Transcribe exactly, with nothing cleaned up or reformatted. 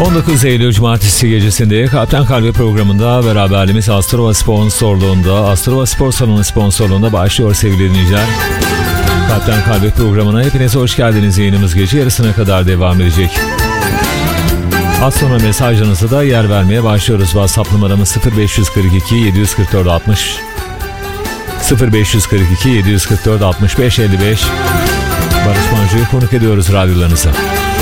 on dokuz Eylül Cumartesi gecesinde Kaptan Kalbi programında beraberliğimiz Astrova sponsorluğunda, Astrova Spor Salonu sponsorluğunda başlıyor sevgili dinleyiciler. Kaptan Kalbi programına hepinize hoş geldiniz. Yayınımız gece yarısına kadar devam edecek. Az sonra mesajlarınıza da yer vermeye başlıyoruz. WhatsApp numaramız sıfır beş kırk iki yedi kırk dört altmış sıfır beş kırk iki yedi kırk dört altmış beş elli beş. Barış Manço'yu konuk ediyoruz radyolarınıza.